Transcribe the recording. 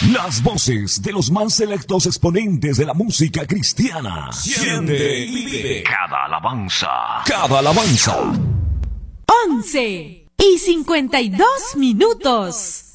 Las voces de los más selectos exponentes de la música cristiana. Siente y vive cada alabanza. Cada alabanza. 11:52.